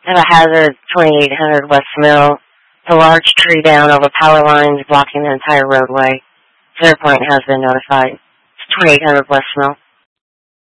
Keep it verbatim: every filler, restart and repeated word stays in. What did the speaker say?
have a hazard, twenty-eight hundred West Mill. A large tree down over power lines blocking the entire roadway. Clearpoint has been notified. It's twenty-eight hundred West Mill.